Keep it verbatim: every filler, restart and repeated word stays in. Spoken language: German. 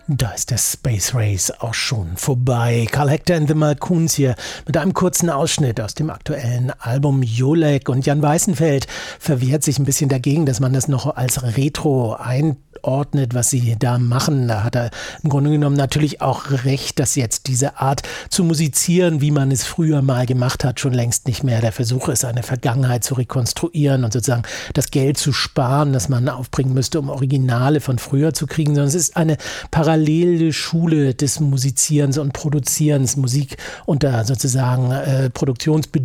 Da ist der Space Race auch schon vorbei. Carl Hector and the Malcoons hier mit einem kurzen Ausschnitt aus dem aktuellen Album Jolek. Und Jan Weißenfeld verwehrt sich ein bisschen dagegen, dass man das noch als Retro einordnet, was sie da machen. Da hat er im Grunde genommen natürlich auch recht, dass jetzt diese Art zu musizieren, wie man es früher mal gemacht hat, schon längst nicht mehr der Versuch ist, eine Vergangenheit zu rekonstruieren und sozusagen das Geld zu sparen, das man aufbringen müsste, um Originale von früher zu kriegen, sondern es ist eine parallele Schule des Musizierens und Produzierens, Musik unter sozusagen äh, Produktionsbedingungen